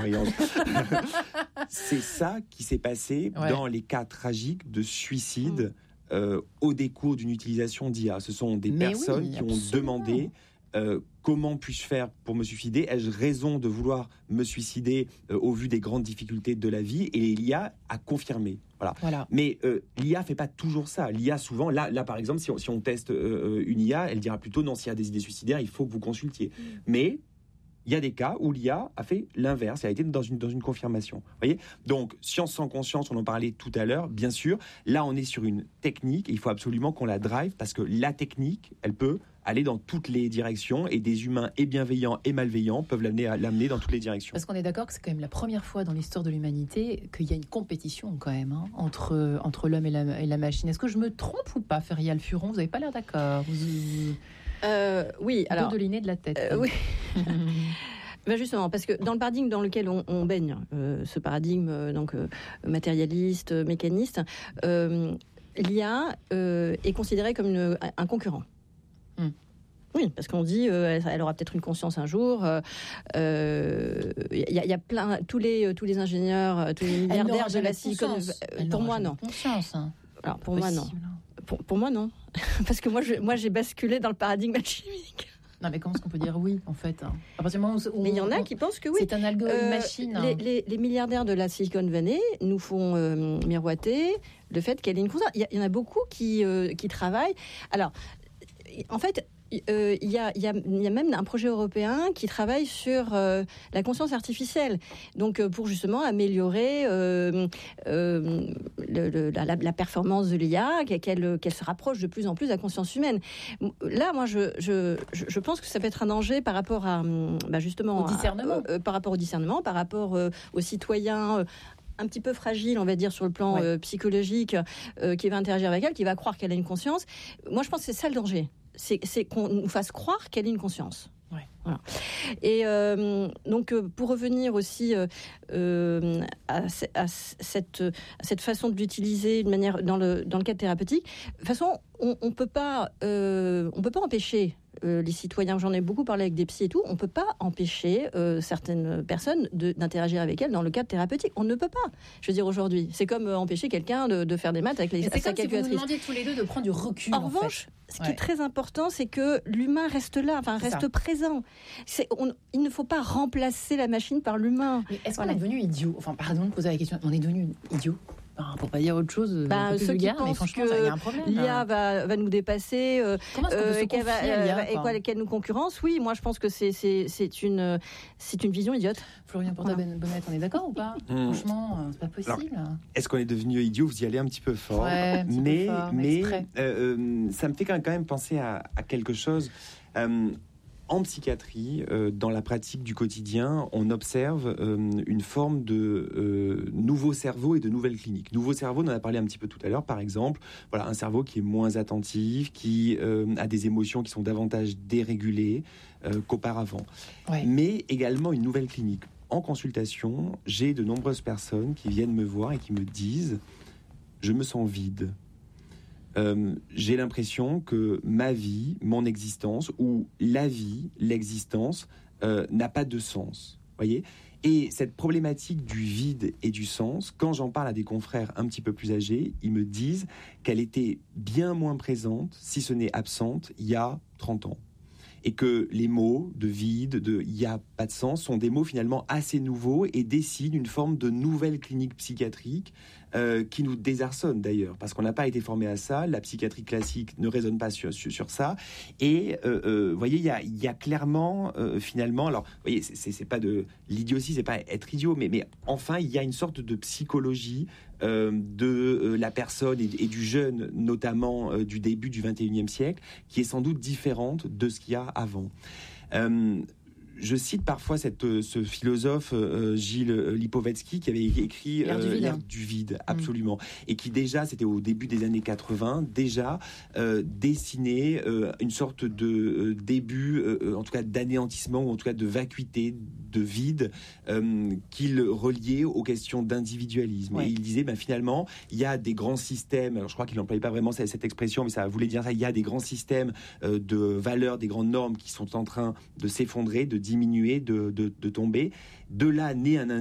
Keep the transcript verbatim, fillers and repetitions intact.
C'est ça qui s'est passé Ouais. dans les cas tragiques de suicide mmh. euh, au décours d'une utilisation d'I A. Ce sont des Mais personnes oui, qui absolument. ont demandé euh, comment puis-je faire pour me suicider ? Ai-je raison de vouloir me suicider euh, au vu des grandes difficultés de la vie ? Et l'I A a confirmé. Voilà. Voilà. Mais euh, l'I A fait pas toujours ça. L'I A souvent, là, là par exemple, si on, si on teste euh, une I A, elle dira plutôt non, s'il y a des idées suicidaires, il faut que vous consultiez. Mmh. Mais il y a des cas où l'I A a fait l'inverse, elle a été dans une, dans une confirmation. Vous voyez ? Donc, science sans conscience, on en parlait tout à l'heure, bien sûr. Là, on est sur une technique et il faut absolument qu'on la drive parce que la technique, elle peut aller dans toutes les directions et des humains et bienveillants et malveillants peuvent l'amener, à, l'amener dans toutes les directions. Parce qu'on est d'accord que c'est quand même la première fois dans l'histoire de l'humanité qu'il y a une compétition quand même hein, entre, entre l'homme et la, et la machine. Est-ce que je me trompe ou pas, Feria Furon ? Vous n'avez pas l'air d'accord. Vous, vous... Euh, oui, alors... Dodelinez de la tête. Euh, oui. Ben justement, parce que dans le paradigme dans lequel on, on baigne, euh, ce paradigme euh, donc euh, matérialiste, mécaniste, euh, l'I A euh, est considérée comme une, un concurrent. Mm. Oui, parce qu'on dit euh, elle aura peut-être une conscience un jour. Il euh, y, y a plein, tous les tous les ingénieurs, tous les milliardaires de la Silicon. Elle pour moi, non. Conscience. Hein. Alors pour moi, non. Pour, pour moi, non. Parce que moi, je, moi, j'ai basculé dans le paradigme alchimique. Non, mais comment est-ce qu'on peut dire oui, en fait hein. À partir du moment où, où mais il y en a qui pensent que oui. C'est un algorithme euh, machine. Les, les, les milliardaires de la Silicon Valley nous font euh, miroiter le fait qu'elle ait une conscience. Il y, y en a beaucoup qui, euh, qui travaillent. Alors, en fait... Il euh, y, a, y, a, y a même un projet européen qui travaille sur euh, la conscience artificielle, donc euh, pour justement améliorer euh, euh, le, le, la, la performance de l'I A, qu'elle, qu'elle se rapproche de plus en plus de la conscience humaine. Là, moi, je, je, je pense que ça peut être un danger par rapport à, bah justement, au discernement, à, euh, par rapport au discernement, par rapport euh, aux citoyens. Euh, un petit peu fragile, on va dire, sur le plan ouais. euh, psychologique, euh, qui va interagir avec elle, qui va croire qu'elle a une conscience. Moi, je pense que c'est ça le danger. C'est, c'est qu'on nous fasse croire qu'elle a une conscience. Ouais. Voilà. Et euh, donc, euh, pour revenir aussi euh, euh, à, à, cette, à cette façon de l'utiliser de manière dans le dans le cadre thérapeutique, de toute façon, on, on peut pas, euh, on peut pas empêcher. Euh, les citoyens, j'en ai beaucoup parlé avec des psys et tout, on ne peut pas empêcher euh, certaines personnes de, d'interagir avec elles dans le cadre thérapeutique. On ne peut pas. Je veux dire, aujourd'hui, c'est comme euh, empêcher quelqu'un de, de faire des maths avec les, sa calculatrice. C'est comme si vous nous demandiez tous les deux de prendre du recul. En, en revanche, fait. ce qui ouais. est très important, c'est que l'humain reste là, enfin c'est reste ça. présent. C'est, on, il ne faut pas remplacer la machine par l'humain. Mais est-ce voilà. qu'on est devenu idiot ? Enfin, pardon de poser la question. On est devenu idiot ? Enfin, pour pas dire autre chose, bah, un peu plus ceux vulgaire, qui mais pensent franchement, que il y a un problème. L'I A va, va nous dépasser, euh, Comment est-ce qu'on peut euh, se qu'elle va, confier à l'I A, euh, et quoi, qu'elle nous concurrence. Oui, moi je pense que c'est, c'est, c'est, une, c'est une vision idiote. Florian Porta-Bonnette, voilà. On est d'accord ou pas ? mmh. Franchement, c'est pas possible. Alors, est-ce qu'on est devenu idiot ? Vous y allez un petit peu fort. Ouais, un petit mais, peu fort, mais euh, euh, ça me fait quand même penser à, à quelque chose. Euh, En psychiatrie, euh, dans la pratique du quotidien, on observe euh, une forme de euh, nouveau cerveau et de nouvelles cliniques. Nouveau cerveau, on en a parlé un petit peu tout à l'heure, par exemple. Voilà, un cerveau qui est moins attentif, qui euh, a des émotions qui sont davantage dérégulées euh, qu'auparavant. Ouais. Mais également une nouvelle clinique. En consultation, j'ai de nombreuses personnes qui viennent me voir et qui me disent « je me sens vide ». Euh, j'ai l'impression que ma vie, mon existence, ou la vie, l'existence, euh, n'a pas de sens. Voyez ? Et cette problématique du vide et du sens, quand j'en parle à des confrères un petit peu plus âgés, ils me disent qu'elle était bien moins présente, si ce n'est absente, il y a trente ans. Et que les mots de vide, de « il n'y a pas de sens » sont des mots finalement assez nouveaux et dessinent une forme de nouvelle clinique psychiatrique euh, qui nous désarçonne d'ailleurs, parce qu'on n'a pas été formé à ça, la psychiatrie classique ne raisonne pas sur, sur, sur ça, et euh, euh, vous voyez, il y a, y a clairement euh, finalement, alors vous voyez, c'est, c'est, c'est pas de l'idiotie, c'est pas être idiot, mais, mais enfin, il y a une sorte de psychologie euh, de euh, la personne et, et du jeune, notamment euh, du début du vingt et unième siècle, qui est sans doute différente de ce qu'il y a avant. Euh, je cite parfois cette, ce philosophe euh, Gilles Lipovetsky qui avait écrit L'ère, euh, du, vide. L'ère du vide, absolument, mmh. et qui déjà, c'était au début des années quatre-vingts, déjà euh, dessinait euh, une sorte de euh, début, euh, en tout cas d'anéantissement, ou en tout cas de vacuité, de vide, euh, qu'il reliait aux questions d'individualisme. Ouais. Et il disait, ben, finalement, il y a des grands systèmes, alors je crois qu'il n'employait pas vraiment cette, cette expression, mais ça voulait dire ça, il y a des grands systèmes euh, de valeurs, des grandes normes qui sont en train de s'effondrer, de diminuer, de, de, de tomber. De là naît un